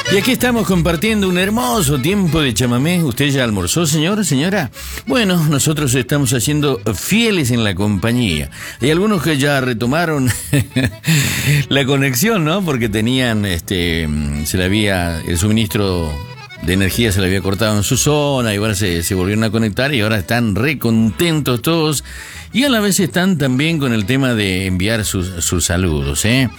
Y aquí estamos compartiendo un hermoso tiempo de chamamé. ¿Usted ya almorzó, señor, señora? Bueno, nosotros estamos haciendo fieles en la compañía. Hay algunos que ya retomaron la conexión, ¿no? Porque tenían, el suministro de energía se le había cortado en su zona y ahora se volvieron a conectar y ahora están re contentos todos. Y a la vez están también con el tema de enviar sus saludos, ¿eh?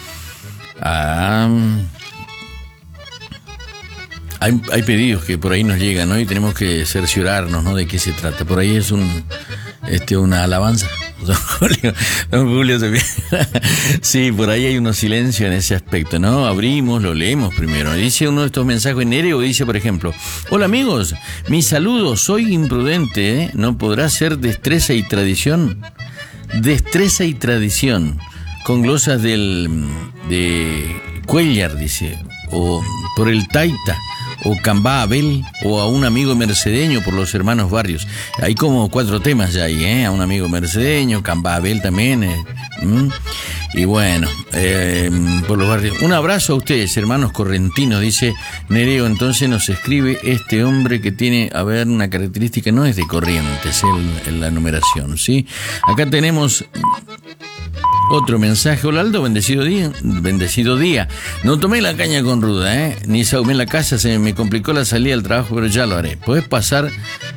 Hay pedidos que por ahí nos llegan, ¿no? Y tenemos que cerciorarnos, ¿no? De qué se trata. Por ahí es una alabanza. Don Julio sí, por ahí hay unos silencios en ese aspecto, ¿no? Abrimos, lo leemos primero. Dice uno de estos mensajes en Nereo, dice, por ejemplo: hola amigos, mi saludo, soy imprudente, ¿eh? ¿No podrá ser destreza y tradición? Destreza y tradición, con glosas de Cuellar, dice, o por el Taita, o Cambá Abel, o a un amigo mercedeño por los hermanos Barrios. Hay como 4 temas ya ahí, ¿eh? A un amigo mercedeño, Cambá Abel también, y bueno, por los barrios. Un abrazo a ustedes, hermanos correntinos, dice Nereo. Entonces nos escribe este hombre que tiene, a ver, una característica, no es de Corrientes, la numeración, ¿sí? Acá tenemos otro mensaje. Hola Aldo, bendecido día. No tomé la caña con ruda, ni saumé en la casa, se me complicó la salida al trabajo, pero ya lo haré. Podés pasar,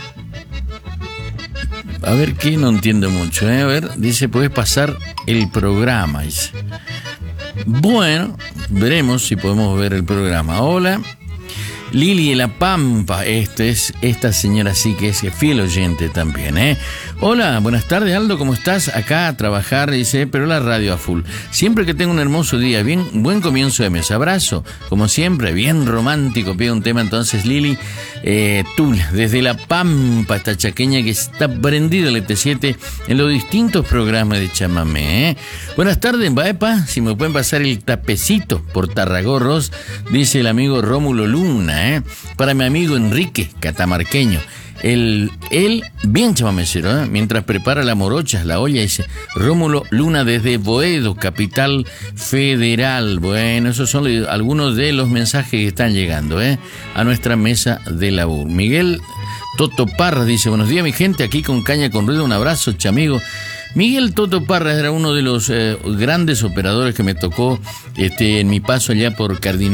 a ver qué, no entiendo mucho, a ver, dice, podés pasar el programa, dice. Bueno, veremos si podemos ver el programa. Hola Lili de La Pampa, esta señora sí que es fiel oyente también, ¿eh? Hola, buenas tardes Aldo, ¿cómo estás? Acá a trabajar, dice, pero la radio a full. Siempre que tengo un hermoso día, buen comienzo de mes. Abrazo, como siempre, bien romántico. Pide un tema entonces Lili, Tula, desde La Pampa, esta chaqueña que está prendida el ET7 en los distintos programas de chamamé, ¿eh? Buenas tardes, Baepa, si me pueden pasar el tapecito por Tarragorros, dice el amigo Rómulo Luna, para mi amigo Enrique, catamarqueño. Él bien chamamecero, mientras prepara la morocha, la olla, dice Rómulo Luna desde Boedo, capital federal. Bueno, esos son algunos de los mensajes que están llegando, a nuestra mesa de labor. Miguel Toto Parra dice: buenos días mi gente, aquí con caña con ruido, un abrazo, chamigo. Miguel Toto Parra era uno de los grandes operadores que me tocó en mi paso allá por Cardinal